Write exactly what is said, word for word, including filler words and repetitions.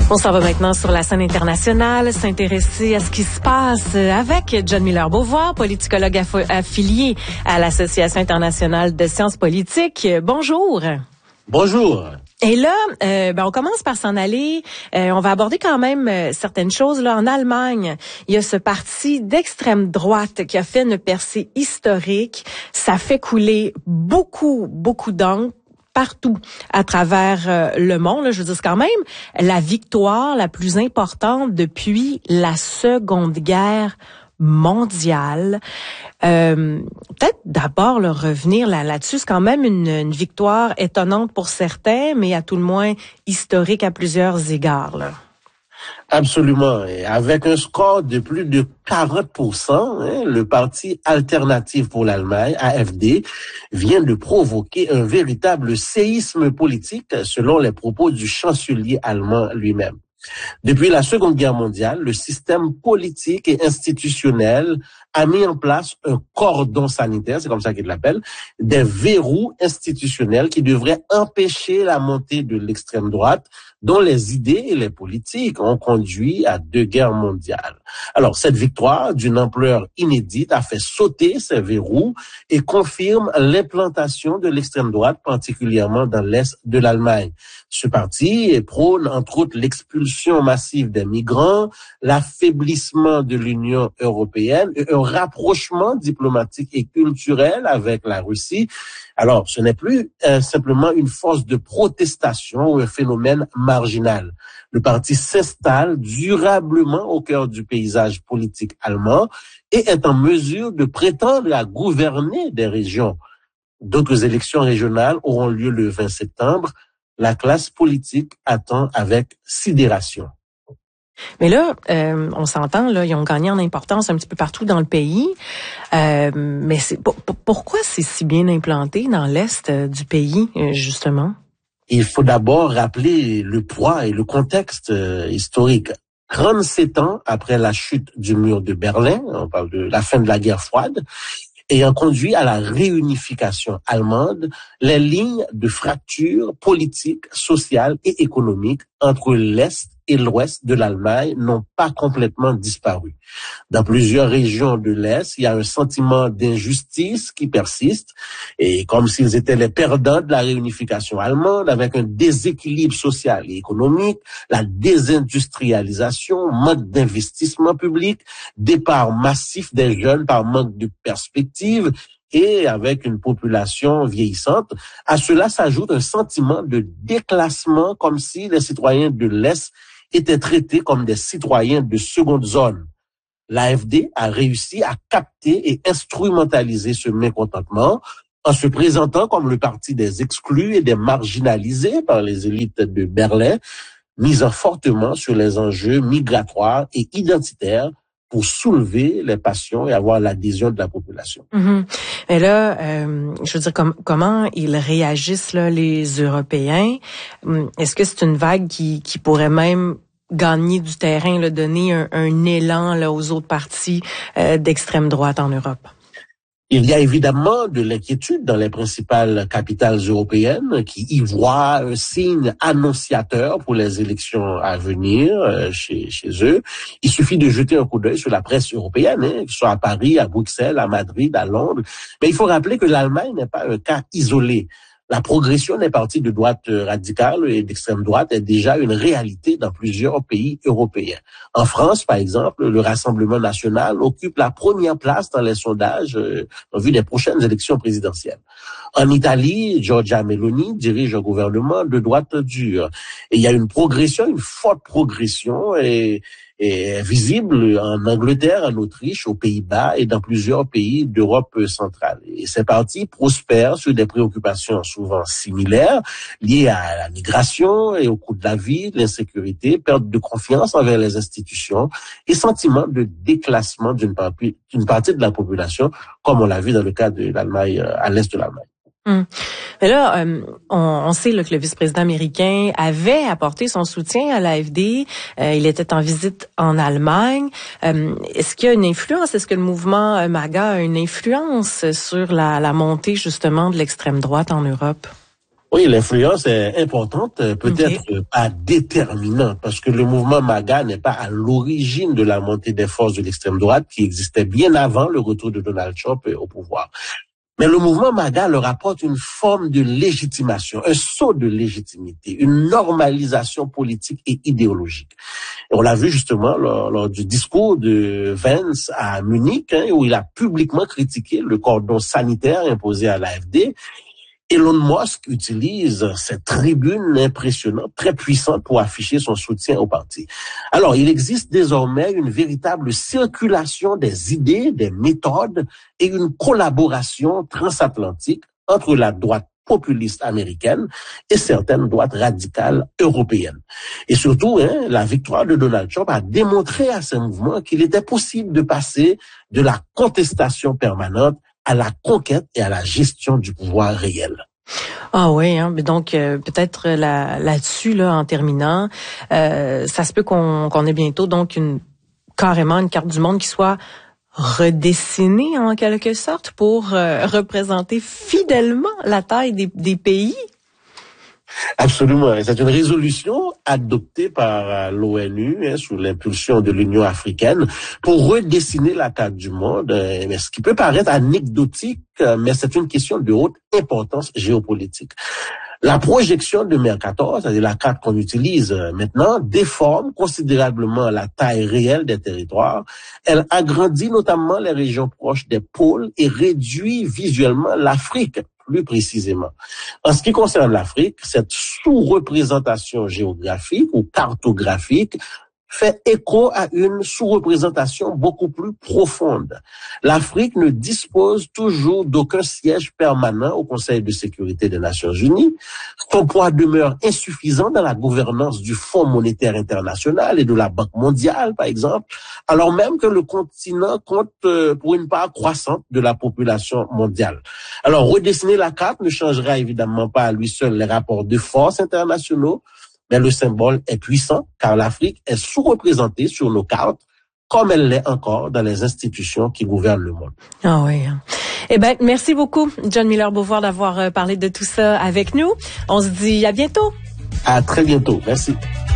On s'en va maintenant sur la scène internationale, s'intéresser à ce qui se passe avec John Miller-Beauvoir, politicologue aff- affilié à l'Association internationale de sciences politiques. Bonjour. Bonjour. Et là, euh, ben on commence par s'en aller. Euh, on va aborder quand même euh, certaines choses. Là, en Allemagne, il y a ce parti d'extrême droite qui a fait une percée historique. Ça fait couler beaucoup, beaucoup d'encre partout à travers euh, le monde. Là, je veux dire, c'est quand même la victoire la plus importante depuis la Seconde Guerre mondiale. Euh, peut-être d'abord le revenir là, là-dessus. C'est quand même une, une victoire étonnante pour certains, mais à tout le moins historique à plusieurs égards, là. Absolument. Et avec un score de plus de quarante pour cent, hein, le parti Alternative pour l'Allemagne, A F D, vient de provoquer un véritable séisme politique, selon les propos du chancelier allemand lui-même. Depuis la Seconde Guerre mondiale, le système politique et institutionnel a mis en place un cordon sanitaire, c'est comme ça qu'il l'appelle, des verrous institutionnels qui devraient empêcher la montée de l'extrême droite, dont les idées et les politiques ont conduit à deux guerres mondiales. Alors, cette victoire d'une ampleur inédite a fait sauter ces verrous et confirme l'implantation de l'extrême droite, particulièrement dans l'est de l'Allemagne. Ce parti prône, entre autres, l'expulsion massive des migrants, l'affaiblissement de l'Union européenne et un rapprochement diplomatique et culturel avec la Russie. Alors, ce n'est plus euh, simplement une force de protestation ou un phénomène marginal. Le parti s'installe durablement au cœur du paysage politique allemand et est en mesure de prétendre à gouverner des régions. D'autres élections régionales auront lieu le vingt septembre. La classe politique attend avec sidération. Mais là, euh, on s'entend, là, ils ont gagné en importance un petit peu partout dans le pays. Euh, mais c'est, pour, pourquoi c'est si bien implanté dans l'est euh, du pays, euh, justement? Il faut d'abord rappeler le poids et le contexte euh, historique. trente-sept ans après la chute du mur de Berlin, on parle de la fin de la guerre froide, ayant conduit à la réunification allemande, les lignes de fracture politique, sociale et économique entre l'Est et l'Ouest de l'Allemagne n'ont pas complètement disparu. Dans plusieurs régions de l'Est, il y a un sentiment d'injustice qui persiste, et comme s'ils étaient les perdants de la réunification allemande, avec un déséquilibre social et économique, la désindustrialisation, manque d'investissement public, départ massif des jeunes par manque de perspective, et avec une population vieillissante. À cela s'ajoute un sentiment de déclassement, comme si les citoyens de l'Est étaient traités comme des citoyens de seconde zone. L'A F D a réussi à capter et instrumentaliser ce mécontentement en se présentant comme le parti des exclus et des marginalisés par les élites de Berlin, misant fortement sur les enjeux migratoires et identitaires pour soulever les passions et avoir l'adhésion de la population. Mm-hmm. Et là, euh, je veux dire, com- comment ils réagissent, là, les Européens? Est-ce que c'est une vague qui, qui pourrait même gagner du terrain, là, donner un, un élan là, aux autres partis euh, d'extrême droite en Europe? Il y a évidemment de l'inquiétude dans les principales capitales européennes qui y voient un signe annonciateur pour les élections à venir euh, chez, chez eux. Il suffit de jeter un coup d'œil sur la presse européenne, hein, que ce soit à Paris, à Bruxelles, à Madrid, à Londres. Mais il faut rappeler que l'Allemagne n'est pas un cas isolé. La progression des partis de droite radicale et d'extrême droite est déjà une réalité dans plusieurs pays européens. En France, par exemple, le Rassemblement national occupe la première place dans les sondages euh, en vue des prochaines élections présidentielles. En Italie, Giorgia Meloni dirige un gouvernement de droite dure. Et il y a une progression, une forte progression et est visible en Angleterre, en Autriche, aux Pays-Bas et dans plusieurs pays d'Europe centrale. Et ces partis prospèrent sur des préoccupations souvent similaires liées à la migration et au coût de la vie, de l'insécurité, perte de confiance envers les institutions et sentiment de déclassement d'une partie, d'une partie de la population, comme on l'a vu dans le cas de l'Allemagne, à l'est de l'Allemagne. Hum. Mais là, euh, on, on sait là, que le vice-président américain avait apporté son soutien à l'A F D. Euh, il était en visite en Allemagne. Euh, est-ce qu'il y a une influence? Est-ce que le mouvement euh, MAGA a une influence sur la, la montée justement de l'extrême droite en Europe? Oui, l'influence est importante, peut-être Okay. pas déterminante, parce que le mouvement MAGA n'est pas à l'origine de la montée des forces de l'extrême droite qui existait bien avant le retour de Donald Trump au pouvoir. Mais le mouvement MAGA leur apporte une forme de légitimation, un saut de légitimité, une normalisation politique et idéologique. Et on l'a vu justement lors, lors du discours de Vance à Munich, hein, où il a publiquement critiqué le cordon sanitaire imposé à l'A F D. Elon Musk utilise cette tribune impressionnante, très puissante pour afficher son soutien au parti. Alors, il existe désormais une véritable circulation des idées, des méthodes et une collaboration transatlantique entre la droite populiste américaine et certaines droites radicales européennes. Et surtout, hein, la victoire de Donald Trump a démontré à ce mouvement qu'il était possible de passer de la contestation permanente à la conquête et à la gestion du pouvoir réel. Ah oui, hein, mais donc euh, peut-être là, là-dessus, là, en terminant, euh, ça se peut qu'on, qu'on ait bientôt donc une carrément une carte du monde qui soit redessinée en quelque sorte pour euh, représenter fidèlement la taille des, des pays. Absolument. C'est une résolution adoptée par l'ONU hein, sous l'impulsion de l'Union africaine pour redessiner la carte du monde. Euh, mais ce qui peut paraître anecdotique, mais c'est une question de haute importance géopolitique. La projection de Mercator, c'est-à-dire la carte qu'on utilise maintenant, déforme considérablement la taille réelle des territoires. Elle agrandit notamment les régions proches des pôles et réduit visuellement l'Afrique, plus précisément. En ce qui concerne l'Afrique, cette sous-représentation géographique ou cartographique fait écho à une sous-représentation beaucoup plus profonde. L'Afrique ne dispose toujours d'aucun siège permanent au Conseil de sécurité des Nations Unies. Son poids demeure insuffisant dans la gouvernance du Fonds monétaire international et de la Banque mondiale, par exemple, alors même que le continent compte pour une part croissante de la population mondiale. Alors, redessiner la carte ne changera évidemment pas à lui seul les rapports de force internationaux, mais le symbole est puissant car l'Afrique est sous-représentée sur nos cartes comme elle l'est encore dans les institutions qui gouvernent le monde. Ah oui. Eh ben, merci beaucoup, John Miller-Beauvoir, d'avoir parlé de tout ça avec nous. On se dit à bientôt. À très bientôt. Merci.